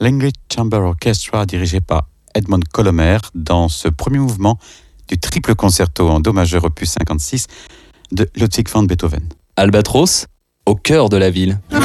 l'English Chamber Orchestra dirigé par Edmond Colomer dans ce premier mouvement du triple concerto en do majeur opus 56 de Ludwig van Beethoven. Albatros, au cœur de la ville.